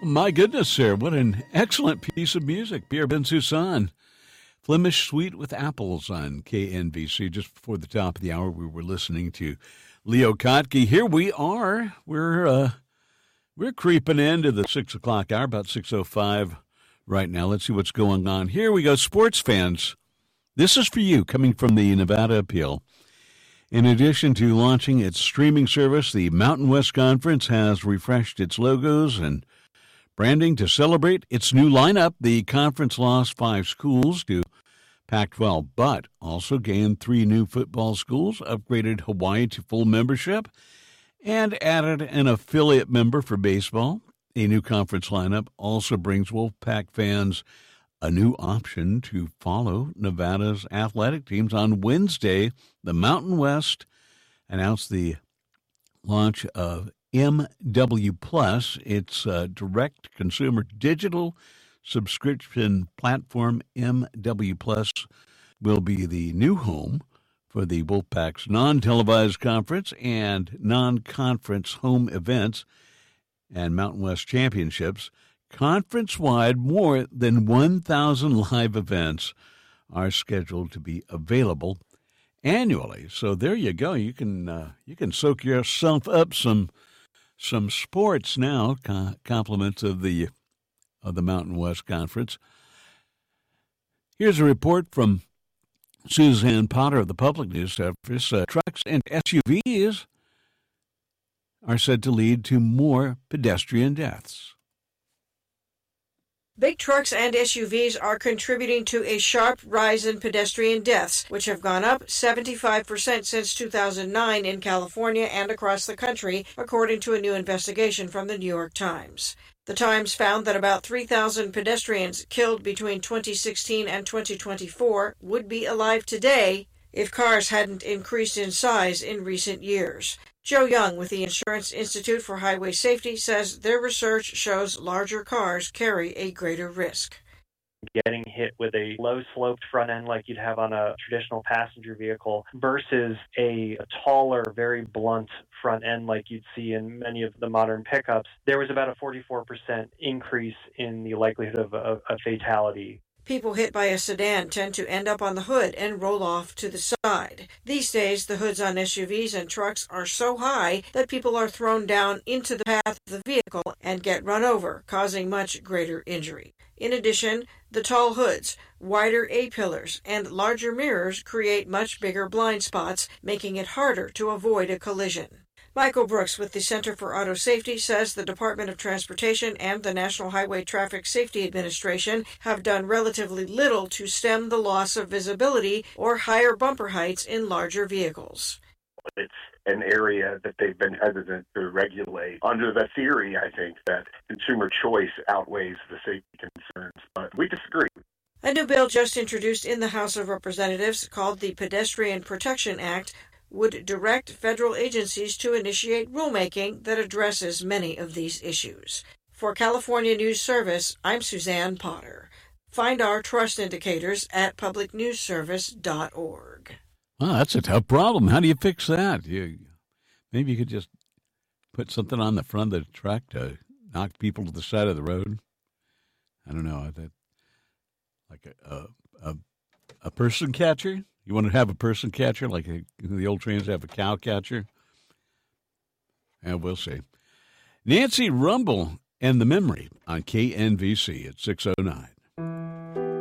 My goodness, sir, what an excellent piece of music. Pierre Bensoussan, Flemish Sweet with Apples on KNVC. Just before the top of the hour, we were listening to Leo Kottke. Here we are. We're creeping into the 6 o'clock hour, about 6:05 right now. Let's see what's going on. Here we go, sports fans. This is for you, coming from the Nevada Appeal. In addition to launching its streaming service, the Mountain West Conference has refreshed its logos and branding to celebrate its new lineup. The conference lost 5 schools to Pac-12, but also gained 3 new football schools, upgraded Hawaii to full membership, and added an affiliate member for baseball. A new conference lineup also brings Wolfpack fans a new option to follow Nevada's athletic teams. On Wednesday, the Mountain West announced the launch of MW Plus, its direct-to-consumer digital subscription platform. MW Plus will be the new home for the Wolfpack's non-televised conference and non-conference home events and Mountain West championships. Conference-wide, more than 1,000 live events are scheduled to be available annually. So there you go. You can soak yourself up some sports now. Compliments of the Mountain West Conference. Here's a report from Suzanne Potter of the Public News Service. Trucks and SUVs are said to lead to more pedestrian deaths. Big trucks and SUVs are contributing to a sharp rise in pedestrian deaths, which have gone up 75% since 2009 in California and across the country, according to a new investigation from the New York Times. The Times found that about 3,000 pedestrians killed between 2016 and 2024 would be alive today if cars hadn't increased in size in recent years. Joe Young with the Insurance Institute for Highway Safety says their research shows larger cars carry a greater risk. Getting hit with a low-sloped front end like you'd have on a traditional passenger vehicle versus a taller, very blunt front end like you'd see in many of the modern pickups, there was about a 44% increase in the likelihood of a fatality. People hit by a sedan tend to end up on the hood and roll off to the side. These days, the hoods on SUVs and trucks are so high that people are thrown down into the path of the vehicle and get run over, causing much greater injury. In addition, the tall hoods, wider A-pillars, and larger mirrors create much bigger blind spots, making it harder to avoid a collision. Michael Brooks with the Center for Auto Safety says the Department of Transportation and the National Highway Traffic Safety Administration have done relatively little to stem the loss of visibility or higher bumper heights in larger vehicles. It's an area that they've been hesitant to regulate under the theory, I think, that consumer choice outweighs the safety concerns, but we disagree. A new bill just introduced in the House of Representatives called the Pedestrian Protection Act would direct federal agencies to initiate rulemaking that addresses many of these issues. For California News Service, I'm Suzanne Potter. Find our trust indicators at publicnewsservice.org. Wow, that's a tough problem. How do you fix that? Maybe you could just put something on the front of the truck to knock people to the side of the road. I don't know. Like a person catcher? You want to have a person catcher, like the old trains have a cow catcher? And we'll see. Nancy Rumble and the Memory on KNVC at 6:09.